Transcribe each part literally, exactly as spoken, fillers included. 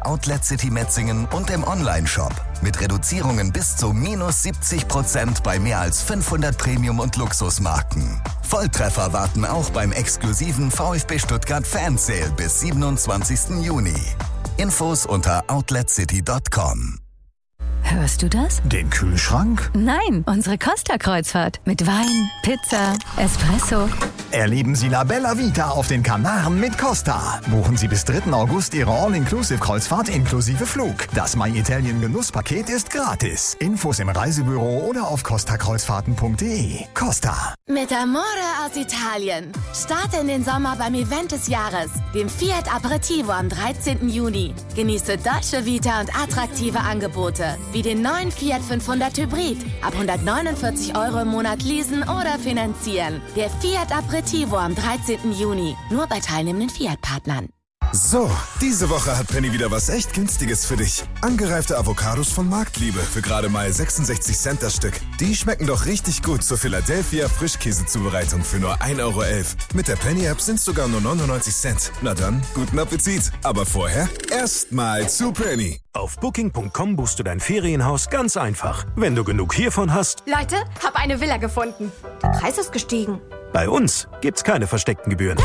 Outlet City Metzingen und im Onlineshop. Mit Reduzierungen bis zu minus siebzig Prozent bei mehr als fünfhundert Premium- und Luxusmarken. Volltreffer warten auch beim exklusiven VfB Stuttgart Fan Sale bis siebenundzwanzigsten Juni. Infos unter outlet city punkt com. Hörst du das? Den Kühlschrank? Nein, unsere Costa-Kreuzfahrt. Mit Wein, Pizza, Espresso. Erleben Sie La Bella Vita auf den Kanaren mit Costa. Buchen Sie bis dritten August Ihre All-Inclusive-Kreuzfahrt inklusive Flug. Das My Italien Genusspaket ist gratis. Infos im Reisebüro oder auf costa kreuzfahrten punkt de. Costa. Mit Amore aus Italien. Starte in den Sommer beim Event des Jahres, dem Fiat Aperitivo am dreizehnten Juni. Genieße Dolce Vita und attraktive Angebote, wie den neuen Fiat fünfhundert Hybrid. Ab hundertneunundvierzig Euro im Monat leasen oder finanzieren. Der Fiat Aperitivo am dreizehnten Juni. Nur bei teilnehmenden Fiat-Partnern. So, diese Woche hat Penny wieder was echt Günstiges für dich. Angereifte Avocados von Marktliebe für gerade mal sechsundsechzig Cent das Stück. Die schmecken doch richtig gut zur Philadelphia Frischkäsezubereitung für nur ein Euro elf. Mit der Penny-App sind es sogar nur neunundneunzig Cent. Na dann, guten Appetit. Aber vorher erstmal zu Penny. Auf booking punkt com buchst du dein Ferienhaus ganz einfach. Wenn du genug hiervon hast... Leute, hab eine Villa gefunden. Der Preis ist gestiegen. Bei uns gibt's keine versteckten Gebühren.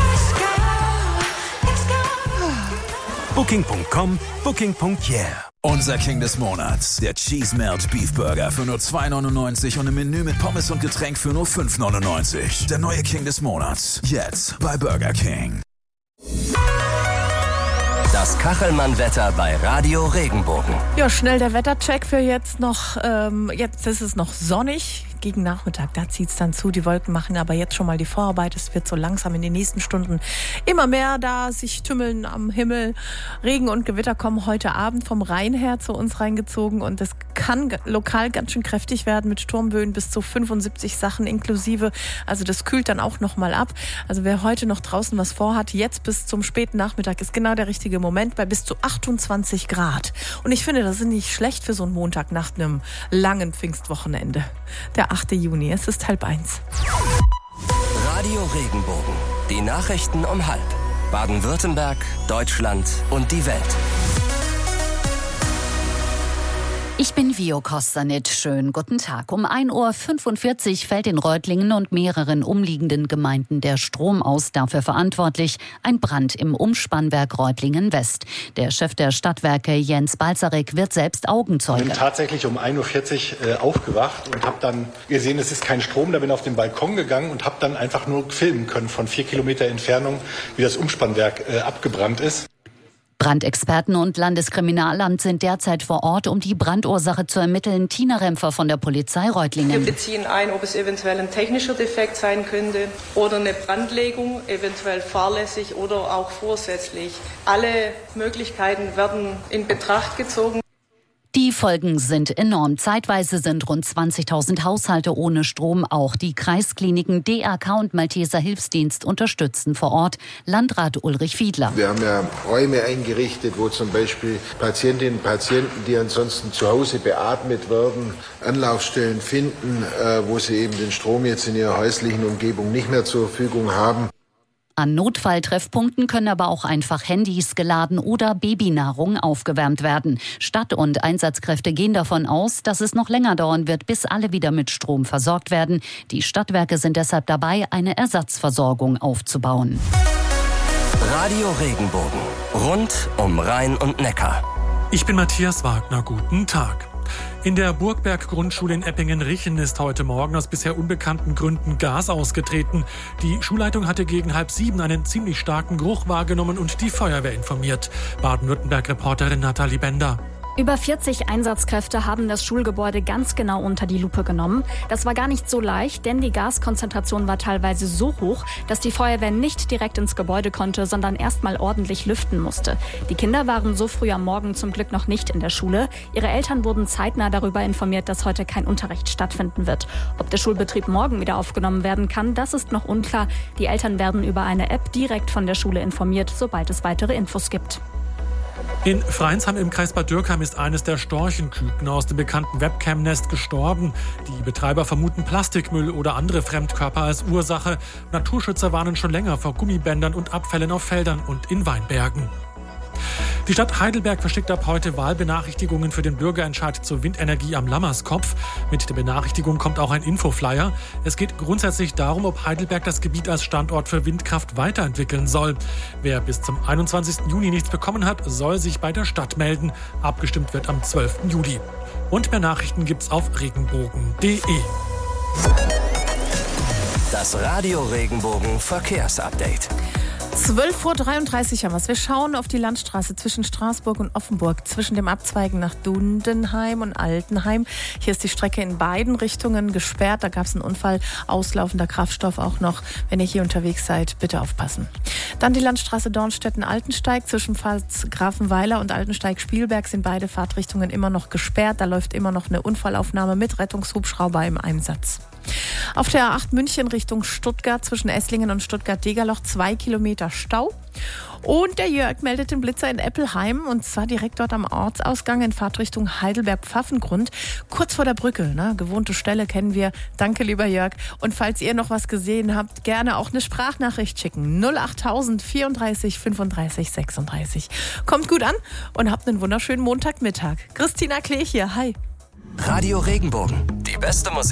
booking punkt com, booking punkt yeah. Unser King des Monats, der Cheese Melt Beef Burger für nur zwei neunundneunzig und im Menü mit Pommes und Getränk für nur fünf neunundneunzig. Der neue King des Monats, jetzt bei Burger King. Das Kachelmann-Wetter bei Radio Regenbogen. Ja, schnell der Wettercheck für jetzt noch. Ähm, jetzt ist es noch sonnig. Gegen Nachmittag, da zieht es dann zu. Die Wolken machen aber jetzt schon mal die Vorarbeit. Es wird so langsam in den nächsten Stunden immer mehr da sich tümmeln am Himmel. Regen und Gewitter kommen heute Abend vom Rhein her zu uns reingezogen. Und es kann lokal ganz schön kräftig werden mit Sturmböen bis zu fünfundsiebzig Sachen inklusive. Also das kühlt dann auch noch mal ab. Also wer heute noch draußen was vorhat, jetzt bis zum späten Nachmittag ist genau der richtige Moment bei bis zu achtundzwanzig Grad. Und ich finde, das ist nicht schlecht für so einen Montag nach einem langen Pfingstwochenende. Der achte Juni, es ist halb eins. Radio Regenbogen, die Nachrichten um halb. Baden-Württemberg, Deutschland und die Welt. Ich bin Vio Kostanit. Schönen guten Tag. Um ein Uhr fünfundvierzig fällt in Reutlingen und mehreren umliegenden Gemeinden der Strom aus. Dafür verantwortlich ein Brand im Umspannwerk Reutlingen West. Der Chef der Stadtwerke Jens Balzarek wird selbst Augenzeuge. Ich bin tatsächlich um ein Uhr vierzig äh, aufgewacht und habe dann gesehen, es ist kein Strom. Da bin ich auf den Balkon gegangen und habe dann einfach nur filmen können von vier Kilometer Entfernung, wie das Umspannwerk äh, abgebrannt ist. Brandexperten und Landeskriminalamt sind derzeit vor Ort, um die Brandursache zu ermitteln. Tina Rempfer von der Polizei Reutlingen. Wir beziehen ein, ob es eventuell ein technischer Defekt sein könnte oder eine Brandlegung, eventuell fahrlässig oder auch vorsätzlich. Alle Möglichkeiten werden in Betracht gezogen. Die Folgen sind enorm. Zeitweise sind rund zwanzigtausend Haushalte ohne Strom. Auch die Kreiskliniken D R K und Malteser Hilfsdienst unterstützen vor Ort. Landrat Ulrich Fiedler. Wir haben ja Räume eingerichtet, wo zum Beispiel Patientinnen und Patienten, die ansonsten zu Hause beatmet werden, Anlaufstellen finden, wo sie eben den Strom jetzt in ihrer häuslichen Umgebung nicht mehr zur Verfügung haben. An Notfalltreffpunkten können aber auch einfach Handys geladen oder Babynahrung aufgewärmt werden. Stadt- und Einsatzkräfte gehen davon aus, dass es noch länger dauern wird, bis alle wieder mit Strom versorgt werden. Die Stadtwerke sind deshalb dabei, eine Ersatzversorgung aufzubauen. Radio Regenbogen. Rund um Rhein und Neckar. Ich bin Matthias Wagner. Guten Tag. In der Burgberg-Grundschule in Eppingen-Richen ist heute Morgen aus bisher unbekannten Gründen Gas ausgetreten. Die Schulleitung hatte gegen halb sieben einen ziemlich starken Geruch wahrgenommen und die Feuerwehr informiert. Baden-Württemberg-Reporterin Nathalie Bender. Über vierzig Einsatzkräfte haben das Schulgebäude ganz genau unter die Lupe genommen. Das war gar nicht so leicht, denn die Gaskonzentration war teilweise so hoch, dass die Feuerwehr nicht direkt ins Gebäude konnte, sondern erst mal ordentlich lüften musste. Die Kinder waren so früh am Morgen zum Glück noch nicht in der Schule. Ihre Eltern wurden zeitnah darüber informiert, dass heute kein Unterricht stattfinden wird. Ob der Schulbetrieb morgen wieder aufgenommen werden kann, das ist noch unklar. Die Eltern werden über eine App direkt von der Schule informiert, sobald es weitere Infos gibt. In Freinsheim im Kreis Bad Dürkheim ist eines der Storchenküken aus dem bekannten Webcam-Nest gestorben. Die Betreiber vermuten Plastikmüll oder andere Fremdkörper als Ursache. Naturschützer warnen schon länger vor Gummibändern und Abfällen auf Feldern und in Weinbergen. Die Stadt Heidelberg verschickt ab heute Wahlbenachrichtigungen für den Bürgerentscheid zur Windenergie am Lammerskopf. Mit der Benachrichtigung kommt auch ein Infoflyer. Es geht grundsätzlich darum, ob Heidelberg das Gebiet als Standort für Windkraft weiterentwickeln soll. Wer bis zum einundzwanzigsten Juni nichts bekommen hat, soll sich bei der Stadt melden. Abgestimmt wird am zwölften Juli. Und mehr Nachrichten gibt's auf regenbogen punkt de. Das Radio Regenbogen Verkehrsupdate. zwölf Uhr dreiunddreißig haben wir es. Wir schauen auf die Landstraße zwischen Straßburg und Offenburg, zwischen dem Abzweigen nach Dundenheim und Altenheim. Hier ist die Strecke in beiden Richtungen gesperrt. Da gab es einen Unfall, auslaufender Kraftstoff auch noch. Wenn ihr hier unterwegs seid, bitte aufpassen. Dann die Landstraße Dornstetten-Altensteig zwischen Pfalz-Grafenweiler und Altensteig-Spielberg sind beide Fahrtrichtungen immer noch gesperrt. Da läuft immer noch eine Unfallaufnahme mit Rettungshubschrauber im Einsatz. Auf der A acht München Richtung Stuttgart zwischen Esslingen und Stuttgart-Degerloch zwei Kilometer Stau. Und der Jörg meldet den Blitzer in Eppelheim und zwar direkt dort am Ortsausgang in Fahrtrichtung Heidelberg-Pfaffengrund. Kurz vor der Brücke, ne? Gewohnte Stelle kennen wir. Danke, lieber Jörg. Und falls ihr noch was gesehen habt, gerne auch eine Sprachnachricht schicken. null achttausend vierunddreißig fünfunddreißig sechsunddreißig. Kommt gut an und habt einen wunderschönen Montagmittag. Christina Klee hier, hi. Radio Regenbogen, die beste Musik